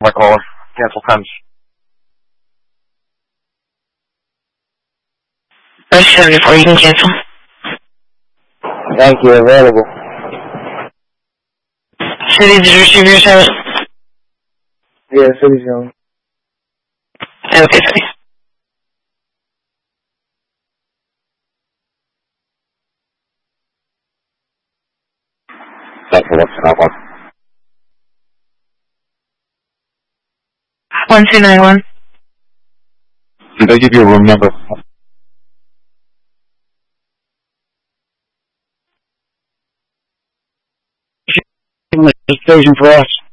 my caller. Cancel times. Press 7 before you can cancel. Thank you, available. City, did you receive your assignment? Yeah, City's young. Okay, thanks. Thanks for what's not one. 1291. Did I give you a room number? Station for us.